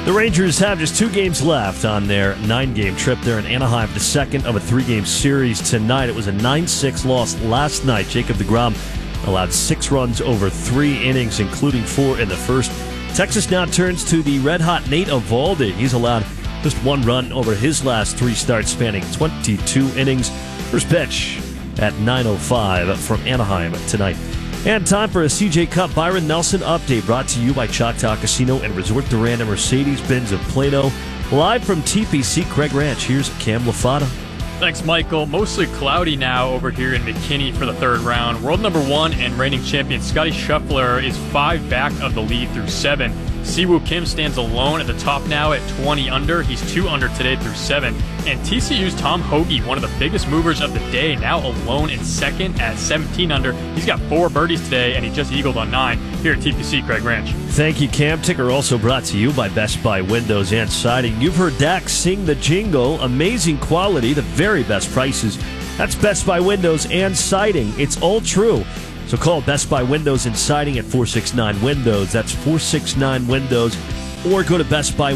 The Rangers have just 2 games left on their 9-game trip. They're in Anaheim, the second of a 3-game series tonight. It was a 9-6 loss last night. Jacob deGrom allowed 6 runs over 3 innings, including 4 in the first. Texas now turns to the red-hot Nate Eovaldi. He's allowed just 1 run over his last 3 starts, spanning 22 innings. First pitch at 9:05 from Anaheim tonight. And time for a CJ Cup Byron Nelson update, brought to you by Choctaw Casino and Resort Duran and Mercedes-Benz of Plano. Live from TPC Craig Ranch, here's Cam Lafata. Thanks, Michael. Mostly cloudy now over here in McKinney for the 3rd round. World number 1 and reigning champion Scotty Scheffler is 5 back of the lead through 7. Siwoo Kim stands alone at the top now at 20 under. He's 2 under today through 7. And TCU's Tom Hoge, one of the biggest movers of the day, now alone in 2nd at 17 under. He's got 4 birdies today, and he just eagled on 9 here at TPC Craig Ranch. Thank you, Cam. Ticker also brought to you by Best Buy Windows and Siding. You've heard Dak sing the jingle. Amazing quality, the very best prices. That's Best Buy Windows and Siding. It's all true. So call Best Buy Windows and Siding at 469-WINDOWS. That's 469-WINDOWS. Or go to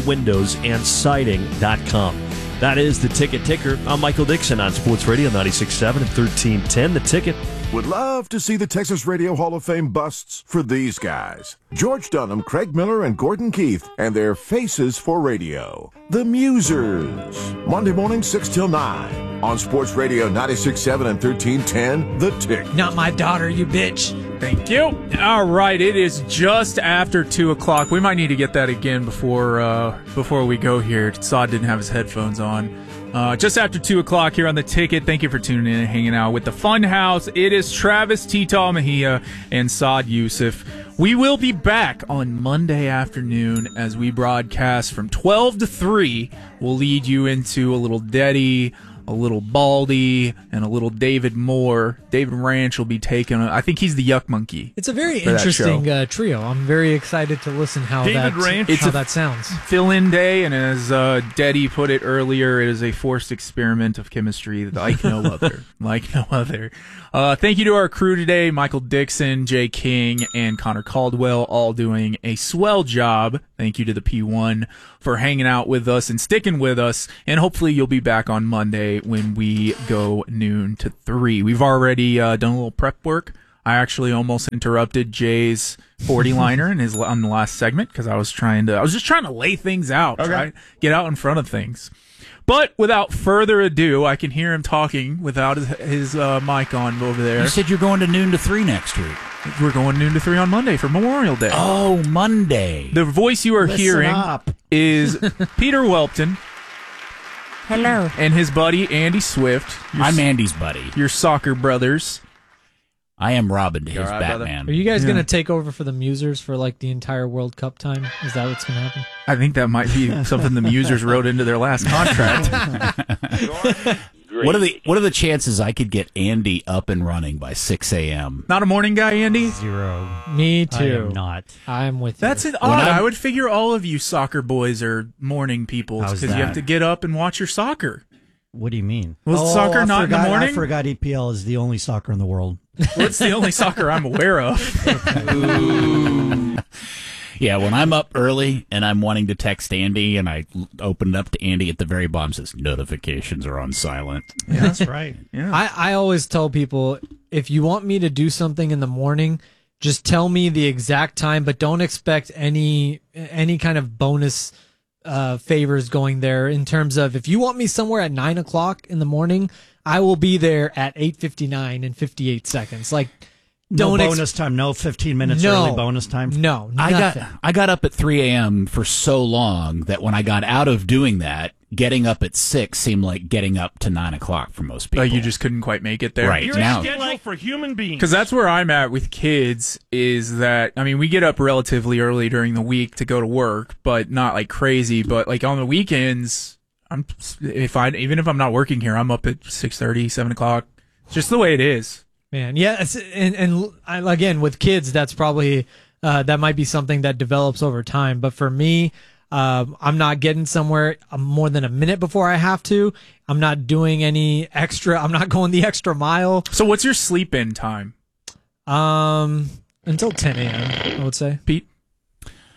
bestbuywindowsandsiding.com. That is the Ticker. I'm Michael Dixon on Sports Radio 96.7 and 1310. The Ticket. Would love to see the Texas Radio Hall of Fame busts for these guys: George Dunham, Craig Miller, and Gordon Keith, and their faces for radio. The Musers. Monday morning, 6 till 9. On Sports Radio 96.7 and 1310. The Tick. Not my daughter, you bitch. Thank you. All right, it is just after 2 o'clock. We might need to get that again before we go here. Saad didn't have his headphones on. Just after 2 o'clock here on The Ticket. Thank you for tuning in and hanging out with the Fun House. It is Travis Tita Mejia and Saad Youssef. We will be back on Monday afternoon as we broadcast from 12 to 3. We'll lead you into a little Deddy, a little Baldy, and a little David Moore. David Ranch will be taking, I think he's the Yuck Monkey. It's a very interesting trio. I'm very excited to listen how that sounds. Fill-in day, and as Deddy put it earlier, it is a forced experiment of chemistry like no other. Like no other. Thank you to our crew today, Michael Dixon, Jay King, and Connor Caldwell, all doing a swell job. Thank you to the P1 for hanging out with us and sticking with us, and hopefully you'll be back on Monday when we go noon to 3. We've already done a little prep work. I actually almost interrupted Jay's 40-liner on the last segment because I was just trying to lay things out, okay. Get out in front of things. But without further ado, I can hear him talking without his mic on over there. You said you're going to noon to 3 next week. We're going noon to 3 on Monday for Memorial Day. Oh, Monday. The voice you are hearing is Peter Welpton. Hello. And his buddy, Andy Swift. I'm Andy's buddy. Your soccer brothers. I am Robin to his Batman. Brother? Are you guys going to take over for the Musers for like the entire World Cup time? Is that what's going to happen? I think that might be something the Musers wrote into their last contract. What are the chances I could get Andy up and running by 6 a.m.? Not a morning guy, Andy? 0. Me too. I am not. I'm with you. That's odd. I would figure all of you soccer boys are morning people because you have to get up and watch your soccer. What do you mean? Was soccer not in the morning? I forgot EPL is the only soccer in the world. Well, it's the only soccer I'm aware of. Yeah, when I'm up early and I'm wanting to text Andy and I open it up to Andy at the very bottom, says notifications are on silent. Yeah, that's right. Yeah. I always tell people, if you want me to do something in the morning, just tell me the exact time, but don't expect any kind of bonus favors going there in terms of, if you want me somewhere at 9 o'clock in the morning, I will be there at 8:59 and 58 seconds. Like, no bonus time, no 15 minutes early bonus time. No, nothing. I got up at 3 a.m. for so long that when I got out of doing that, getting up at 6 seemed like getting up to 9 o'clock for most people. Like you just couldn't quite make it there. Right. You're now, a schedule for human beings. Because that's where I'm at with kids, is that, I mean, we get up relatively early during the week to go to work, but not like crazy. But like on the weekends, even if I'm not working here, I'm up at 6:30, 7 o'clock. It's just the way it is. Man, yeah, and again, with kids, that's probably that might be something that develops over time. But for me, I'm not getting somewhere more than a minute before I have to. I'm not doing any extra. I'm not going the extra mile. So what's your sleep-in time? Until 10 a.m., I would say. Pete?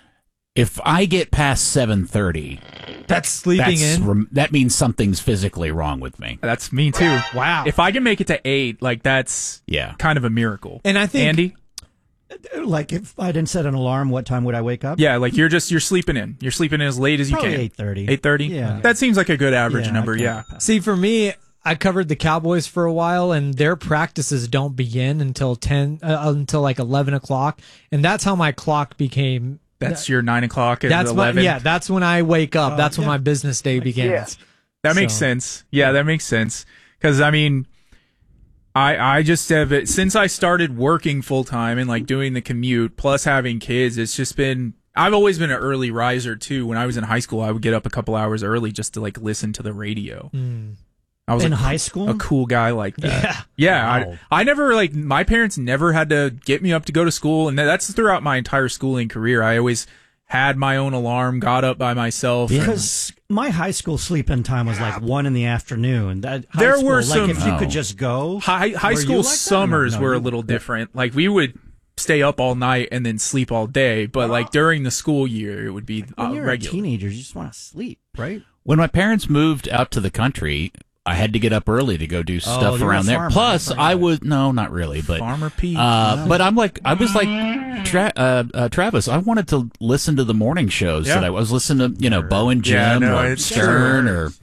If I get past 7:30, That's sleeping in. That means something's physically wrong with me. That's me too. Wow. If I can make it to 8, like that's Yeah. kind of a miracle. And I think Andy, Like if I didn't set an alarm, what time would I wake up? yeah, like you're sleeping in. You're sleeping in as late as you Probably can. 8:30. 8:30. Yeah. That seems like a good average Yeah, number. I Yeah. can't- See, for me, I covered the Cowboys for a while, and their practices don't begin until until like 11 o'clock, and that's how my clock became. That's your 9 o'clock and That's 11. that's when I wake up. That's when my business day begins. That makes So- sense. Yeah, that makes sense. Because I mean, I just have it since I started working full time and like doing the commute plus having kids. It's just been. I've always been an early riser too. When I was in high school, I would get up a couple hours early just to like listen to the radio. I was In like, high school? a cool guy like that. Yeah. Wow. I never like my parents never had to get me up to go to school, and that's throughout my entire schooling career. I always had my own alarm, got up by myself. Because my high school sleep-in time was like 1 in the afternoon. That high There school, were like some- if you Oh. could just go. High Were you school like that? summers No, were a you- little different. Like we would stay up all night and then sleep all day, but like during the school year, it would be When you're regular. a teenager, you just want to sleep, right? When my parents moved out to the country, I had to get up early to go do stuff you were a around there. farmer. Plus, I forgot. I was no, not really, but Farmer Pete. But I was like Travis. I wanted to listen to the morning shows Yeah. that I was listening to, Bo and Jim Yeah, no, or it's Stern true.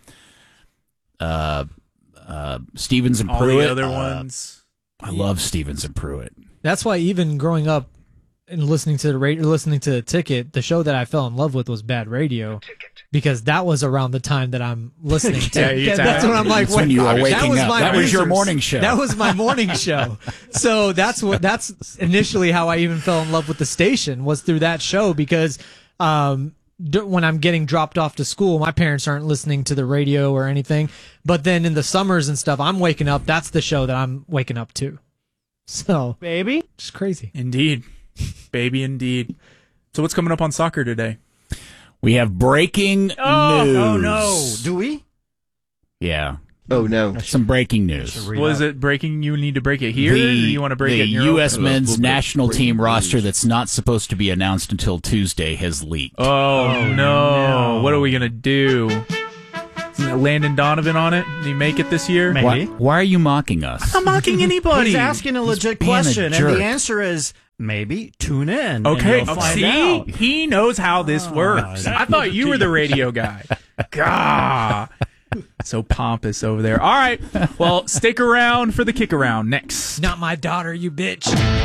or Stevens and all Pruitt. the other ones. I love Stevens and Pruitt. That's why even growing up and listening to the Ticket, the show that I fell in love with was Bad Radio, because that was around the time that I'm listening to. Yeah, you That's when I'm like, That's when wait, you were that waking was up. my That was your Weezers. morning show. That was my morning show. So that's initially how I even fell in love with the station, was through that show, because when I'm getting dropped off to school, my parents aren't listening to the radio or anything. But then in the summers and stuff, I'm waking up. That's the show that I'm waking up to. So, Baby? just crazy. Indeed, baby, indeed. So what's coming up on soccer today? We have breaking news. Oh, no. Do we? Yeah. Oh, no. Some breaking news. Was it breaking? You need to break it here, or do you want to break the it in your U.S. own? men's national team roster that's not supposed to be announced until Tuesday has leaked. Oh, no. What are we going to do? Isn't Landon Donovan on it? Did he make it this year? Maybe. Why are you mocking us? I'm mocking anybody. He's asking a legit being a question, and jerk. the answer is maybe. Tune in. Okay, and you'll find see? out. He knows how this works. I thought you were the radio guy. Gah. So pompous over there. All right. Well, stick around for the kick around next. Not my daughter, you bitch.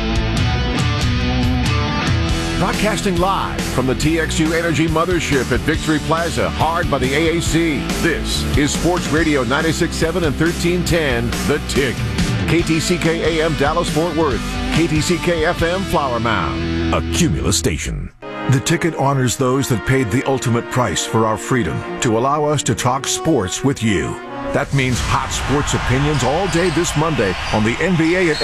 Broadcasting live from the TXU Energy Mothership at Victory Plaza, hard by the AAC. This is Sports Radio 96.7 and 1310, The Tick. KTCK AM Dallas-Fort Worth. KTCK FM Flower Mound. A Cumulus station. The Ticket honors those that paid the ultimate price for our freedom to allow us to talk sports with you. That means hot sports opinions all day this Monday on the NBA and